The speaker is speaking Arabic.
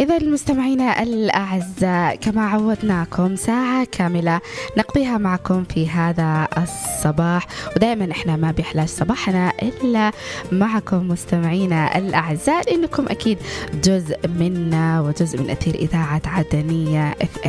إذا المستمعين الأعزاء كما عودناكم ساعة كاملة نقضيها معكم في هذا الصباح، ودائما إحنا ما بيحلاش صباحنا إلا معكم مستمعينا الأعزاء، لأنكم أكيد جزء منا وجزء من أثير إذاعة عدنية FM.